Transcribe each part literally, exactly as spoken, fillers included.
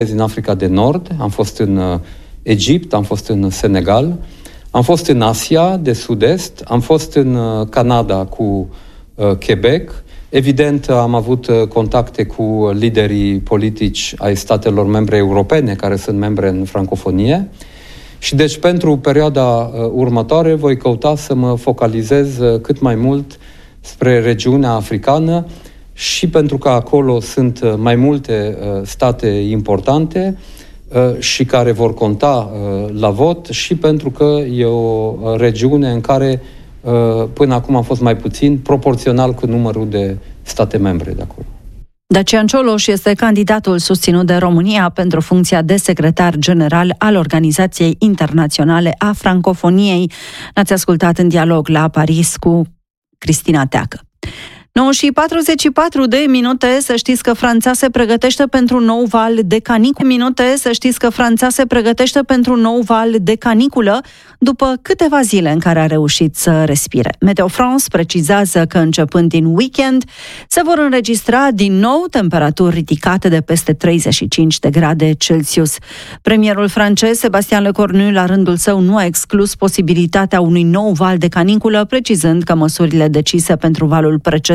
din Africa de Nord, am fost în Egipt, am fost în Senegal, am fost în Asia de Sud-Est, am fost în Canada cu Quebec. Evident, am avut contacte cu liderii politici ai statelor membre europene, care sunt membre în francofonie. Și deci, pentru perioada următoare, voi căuta să mă focalizez cât mai mult spre regiunea africană, și pentru că acolo sunt mai multe state importante și care vor conta la vot, și pentru că e o regiune în care până acum a fost mai puțin, proporțional cu numărul de state membre de acolo. Dacian Cioloș este candidatul susținut de România pentru funcția de secretar general al Organizației Internaționale a Francofoniei. L-ați ascultat în dialog la Paris cu Cristina Teacă. nouă și patruzeci și patru de minute, să știți că Franța se pregătește pentru un nou val de caniculă. Minute, să știți că Franța se pregătește pentru un nou val de caniculă după câteva zile în care a reușit să respire. Meteo France precizează că începând din weekend se vor înregistra din nou temperaturi ridicate de peste treizeci și cinci de grade Celsius. Premierul francez, Sébastien Lecornu, la rândul său nu a exclus posibilitatea unui nou val de caniculă, precizând că măsurile decise pentru valul precedent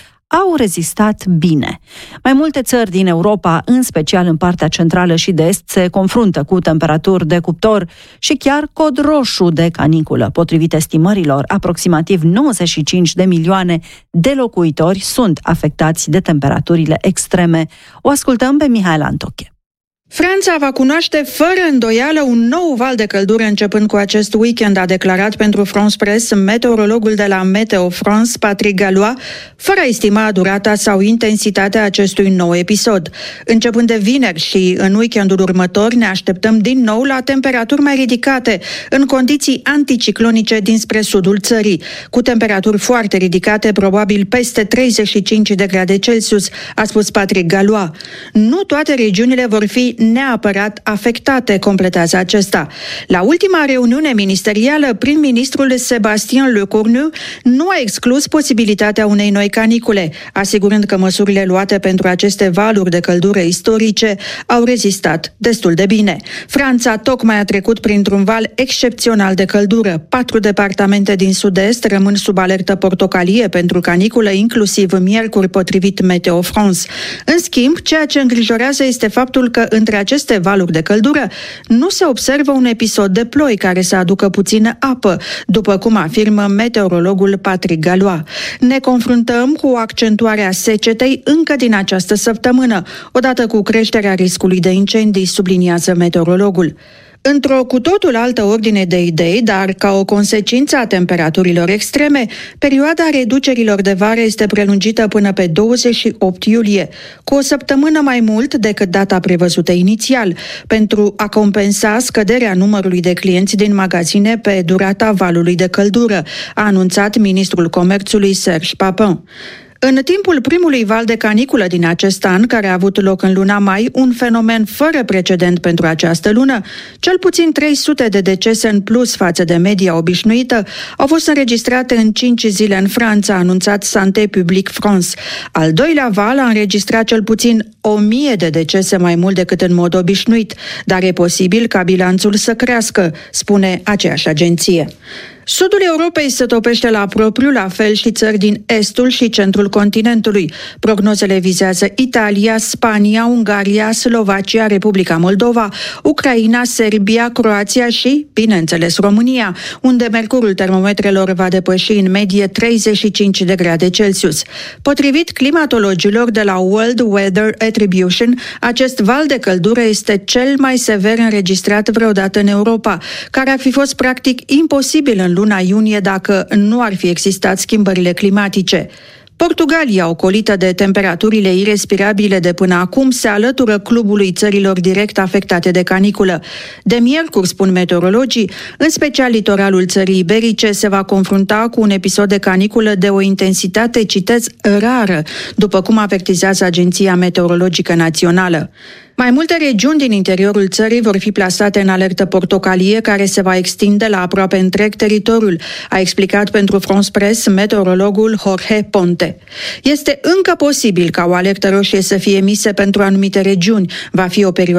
au rezistat bine. Mai multe țări din Europa, în special în partea centrală și de est, se confruntă cu temperaturi de cuptor și chiar cod roșu de caniculă. Potrivit estimărilor, aproximativ nouăzeci și cinci de milioane de locuitori sunt afectați de temperaturile extreme. O ascultăm pe Mihaela Antoche. Franța va cunoaște fără îndoială un nou val de căldură începând cu acest weekend, a declarat pentru France Press meteorologul de la Meteo France, Patrick Gallois, fără a estima durata sau intensitatea acestui nou episod. Începând de vineri și în weekendul următor ne așteptăm din nou la temperaturi mai ridicate, în condiții anticiclonice dinspre sudul țării, cu temperaturi foarte ridicate, probabil peste treizeci și cinci de grade Celsius, a spus Patrick Gallois. Nu toate regiunile vor fi neapărat afectate, completează acesta. La ultima reuniune ministerială, prim-ministrul Sébastien Lecornu nu a exclus posibilitatea unei noi canicule, asigurând că măsurile luate pentru aceste valuri de căldură istorice au rezistat destul de bine. Franța tocmai a trecut printr-un val excepțional de căldură. Patru departamente din sud-est rămân sub alertă portocalie pentru caniculă, inclusiv miercuri, potrivit Meteo France. În schimb, ceea ce îngrijorează este faptul că între aceste valuri de căldură nu se observă un episod de ploi care să aducă puțină apă, după cum afirmă meteorologul Patrick Gallois. Ne confruntăm cu o accentuare a secetei încă din această săptămână, odată cu creșterea riscului de incendii, subliniază meteorologul. Într-o cu totul altă ordine de idei, dar ca o consecință a temperaturilor extreme, perioada reducerilor de vară este prelungită până pe douăzeci și opt iulie, cu o săptămână mai mult decât data prevăzută inițial, pentru a compensa scăderea numărului de clienți din magazine pe durata valului de căldură, a anunțat ministrul Comerțului Serge Papin. În timpul primului val de caniculă din acest an, care a avut loc în luna mai, un fenomen fără precedent pentru această lună, cel puțin trei sute de decese în plus față de media obișnuită au fost înregistrate în cinci zile în Franța, a anunțat Santé Publique France. Al doilea val a înregistrat cel puțin o mie de decese mai mult decât în mod obișnuit, dar e posibil ca bilanțul să crească, spune aceeași agenție. Sudul Europei se topește la propriu, la fel și țări din estul și centrul continentului. Prognozele vizează Italia, Spania, Ungaria, Slovacia, Republica Moldova, Ucraina, Serbia, Croația și, bineînțeles, România, unde mercurul termometrelor va depăși în medie treizeci și cinci de grade Celsius. Potrivit climatologilor de la World Weather Attribution, acest val de căldură este cel mai sever înregistrat vreodată în Europa, care ar fi fost practic imposibil în luna iunie dacă nu ar fi existat schimbările climatice. Portugalia, ocolită de temperaturile irespirabile de până acum, se alătură clubului țărilor direct afectate de caniculă. De miercuri, spun meteorologii, în special litoralul țării iberice se va confrunta cu un episod de caniculă de o intensitate, citez, rară, după cum avertizează Agenția Meteorologică Națională. Mai multe regiuni din interiorul țării vor fi plasate în alertă portocalie, care se va extinde la aproape întreg teritoriul, a explicat pentru France Press meteorologul Jorge Ponte. Este încă posibil ca o alertă roșie să fie emisă pentru anumite regiuni. Va fi o perioadă